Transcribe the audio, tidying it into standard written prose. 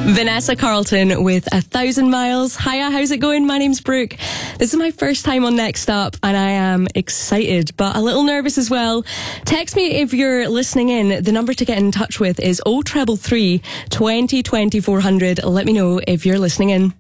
Vanessa Carlton with 1,000 Miles. Hiya, how's it going? My name's Brooke. This is my first time on Next Up and I am excited but a little nervous as well. Text me if you're listening in. The number to get in touch with is 0333 20 20 400. Let me know if you're listening in.